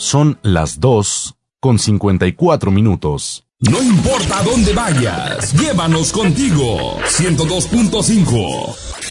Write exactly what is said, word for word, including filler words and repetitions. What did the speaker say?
Son las dos con cincuenta y cuatro minutos. No importa dónde vayas, llévanos contigo. ciento dos punto cinco